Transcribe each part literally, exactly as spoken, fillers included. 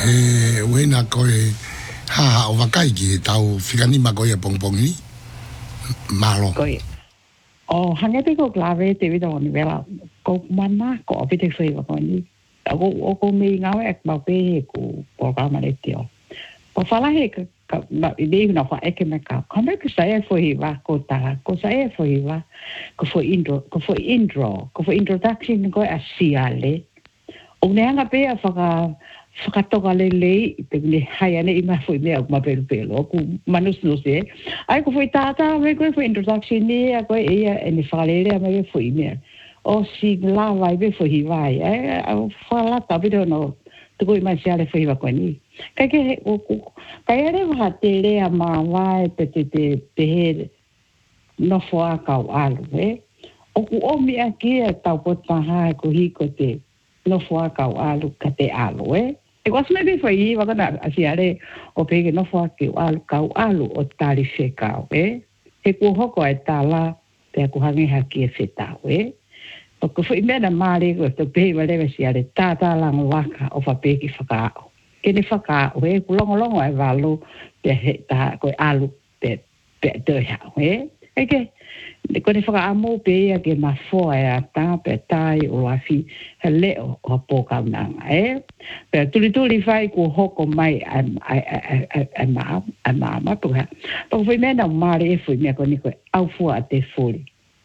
e wena ko e ha ha o vakai ki tau fikani ma ko e pong pong ni malo ko o hanga te ko clave te vida oni vela ko mana ko pite foi ko ni o o ko me ngau ek ma pe ko programa le tio po fala he ka na ide na fa ek me ka como que sai foi va ko ta ko sai foi va ko foi intro ko foi intro ko foi introduction ko asiale o ne anga pe a faka faka toka le le pe le haya ne ima foi me ma pelo pelo ko manus no se ai ko foi tata me ko foi introduction ni ko e e ni fale le me foi me o si la vai be foi vai e a fala ta video no to ko ima sia le foi va ko ni ka ke o ka ere va te le a ma vai pe te te te no fo a ka alu e o ku o mi aki e ta po ta ha ko hi ko te no fo a ka alu ka te alu e e was me be foi va kana asia le o pe ke no fo a ke alu ka alu o tali se ka e e ku hoko e ta la te ku hangi ha ki e se ta e o ku foi me na mare ko to pe va le sia le ta ta la waka o fa pe ki fa ke ni whaka o e kulongo longo e walo pe he ta koe alu pe pe te ha e e ke ko ni whaka amo pe ia ke mafo e a ta pe tai o afi he leo o po ka nanga e pe tuli tuli fai ku hoko mai a a a ma a ma ma to ha to foi me na mare e foi me ko ni ko au fu a te foli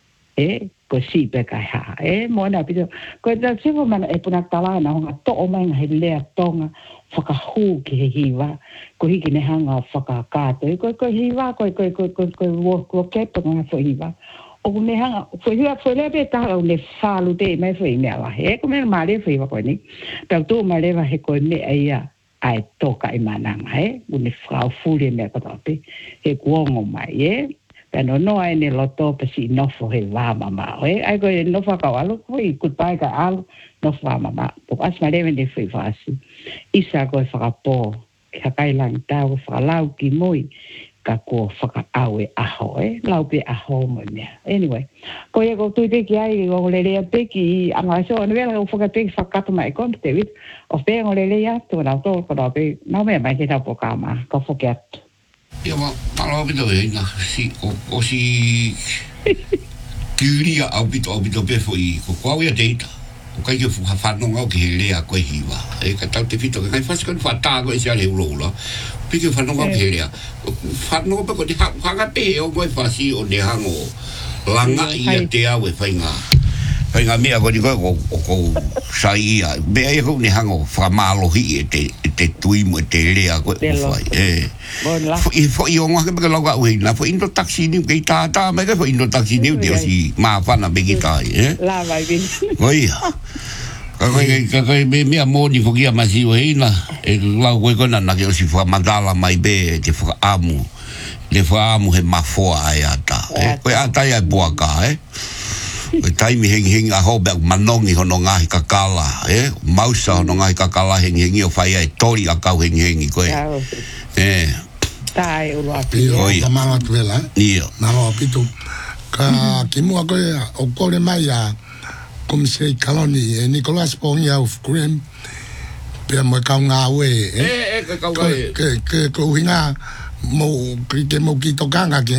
e ko si pe ka ha e mo na pito ko ta se mo mana e puna tala na nga to o mai he le tonga whakahu ki he hiwa, ko hiki ne hanga whakakato. Ko ko hiwa, ko ko ko ko ko wo ko kepa ngā fo hiwa. O ko ne hanga, fo hiwa, fo lea pe taha o ne whalu te mai fo i mea wa. He ko mea maare fo hiwa ko ni. Pau tō ma lewa he ko mea ia ai toka i mananga he. O ne whakau fure mea katape. He kuongo mai he. Pano noa e ne loto pasi nofo he wama mao he. Ai ko e nofo kau alu, ko i kutpai ka alu. No whama ma. Poko asma lewe ne whi whasi. Isa koe whakapo. Ka kailang tau whakalau ki moi. Ka ko whakau e aho e. Lau pe aho mo mea. Anyway. Ko e ko tui peki ai. Ko lelea peki i anga so. Anu wela ko whakapeki whakato mai kon. Te wit. O pe ngo lelea. Tu nau tō ko nau pe. Nau mea mai ke tau po kama. Ko whakeatu. Ia ma. Malo pito e. Si. O si. Kiuria au pito au pito pe fo i. Ko kua wea teita. O kai ke fuha whanonga o ke he lea koe hiwa. E ka tau te whito, ka kai whaskan whata koe sia le uroula. Pike whanonga o ke he lea. Whanonga pa ko te hanga pe he o koe whasi o ne hango langa ia te au e whainga. Whainga mea ko ni koe o ko sai ia. Mea e kou ne hango whamalohi e te, te tuimu e te lea koe o whai. E. Fo i onga ke paka lauka ue na fo indo taxi ni kei tātā mai ka fo indo taxi ni te o si maa whana me ki tai. La vai vi. Koe ia. Ka koe, ka koe me mea mōni whukia masi o heina, e lau koe kona na ke o si whamadala mai be te whakaamu, te whakaamu he mafoa ai ata, e koe ata ia buaka, e. Koe taimi hengi hengi a hobe au manongi hono ngahi kakala, e. Mausa hono ngahi kakala hengi hengi o whai ai tori a kau hengi hengi koe. E. Tai ura api. Iyo, ka mama tuela, e. Iyo. Naro apitu, ka kimua koe o kore mai a Komisei Kaloni e Nicolas Pongi au Fukurem pia mo kau ngā ue e e ka kau ngā e ke ke ko hinga mo ke mo ki tokanga ke